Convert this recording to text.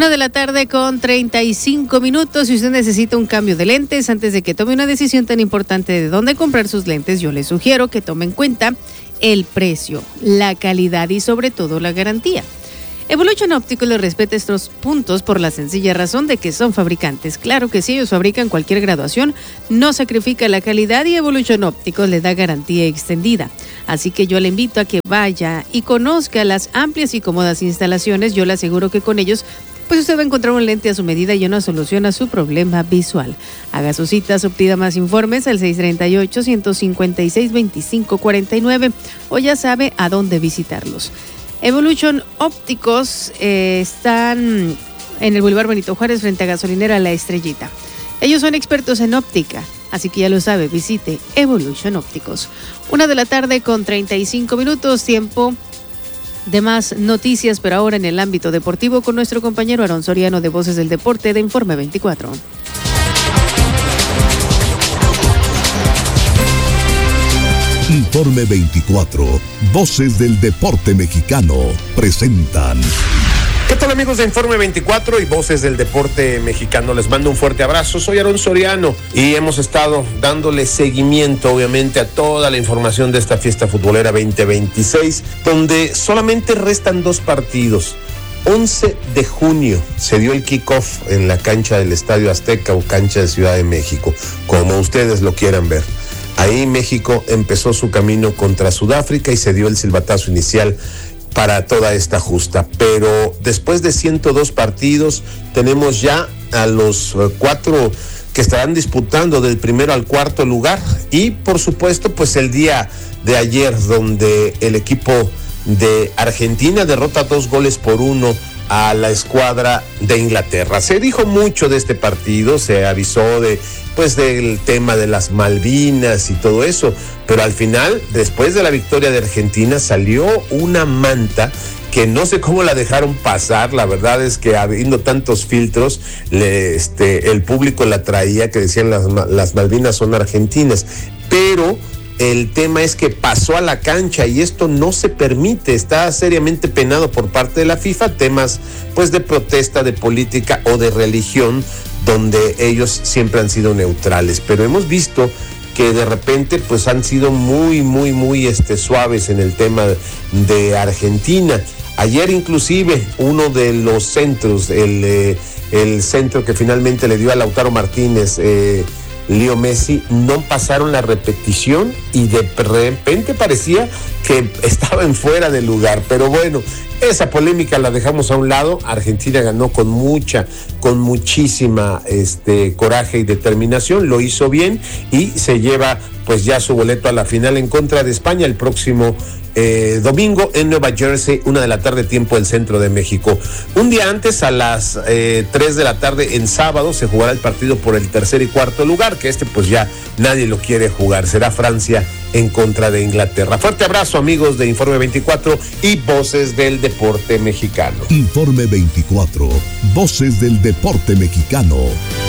1:35 Si usted necesita un cambio de lentes, antes de que tome una decisión tan importante de dónde comprar sus lentes, yo le sugiero que tome en cuenta el precio, la calidad y sobre todo la garantía. Evolution Optical le respeta estos puntos por la sencilla razón de que son fabricantes. Claro que sí, ellos fabrican cualquier graduación, no sacrifica la calidad y Evolution Optical le da garantía extendida. Así que yo le invito a que vaya y conozca las amplias y cómodas instalaciones. Yo le aseguro que con ellos pues usted va a encontrar un lente a su medida y una solución a su problema visual. Haga sus citas, obtenga más informes al 638-156-2549 o ya sabe a dónde visitarlos. Evolution Ópticos están en el Boulevard Benito Juárez frente a Gasolinera La Estrellita. Ellos son expertos en óptica, así que ya lo sabe, visite Evolution Ópticos. 1:35 tiempo de más noticias, pero ahora en el ámbito deportivo con nuestro compañero Aarón Soriano de Voces del Deporte de Informe 24. Informe 24, Voces del Deporte Mexicano, presentan. ¿Qué tal, amigos de Informe 24 y Voces del Deporte Mexicano? Les mando un fuerte abrazo. Soy Aarón Soriano y hemos estado dándole seguimiento, obviamente, a toda la información de esta fiesta futbolera 2026, donde solamente restan 2 partidos. 11 de junio se dio el kickoff en la cancha del Estadio Azteca o cancha de Ciudad de México, como ustedes lo quieran ver. Ahí México empezó su camino contra Sudáfrica y se dio el silbatazo inicial para toda esta justa. Pero después de 102 partidos, tenemos ya a los 4 que estarán disputando del primero al cuarto lugar. Y por supuesto, pues el día de ayer, donde el equipo de Argentina derrota 2-1 a la escuadra de Inglaterra. Se dijo mucho de este partido, se avisó del tema de las Malvinas y todo eso, pero al final, después de la victoria de Argentina, salió una manta que no sé cómo la dejaron pasar. La verdad es que habiendo tantos filtros, el público la traía, que decían las Malvinas son argentinas, pero el tema es que pasó a la cancha y esto no se permite, está seriamente penado por parte de la FIFA, temas pues de protesta, de política o de religión, donde ellos siempre han sido neutrales, pero hemos visto que de repente pues han sido muy suaves en el tema de Argentina. Ayer inclusive uno de los centros, el centro que finalmente le dio a Lautaro Martínez, Leo Messi, no pasaron la repetición y de repente parecía que estaban fuera de lugar, pero bueno, esa polémica la dejamos a un lado. Argentina ganó con muchísima coraje y determinación, lo hizo bien y se lleva pues ya su boleto a la final en contra de España el próximo domingo en Nueva Jersey, 1:00 p.m, tiempo del centro de México. Un día antes, a las 3:00 p.m, en sábado, se jugará el partido por el tercer y cuarto lugar, que pues ya nadie lo quiere jugar. Será Francia en contra de Inglaterra. Fuerte abrazo, amigos de Informe 24 y Voces del Deporte Mexicano. Informe 24, Voces del Deporte Mexicano.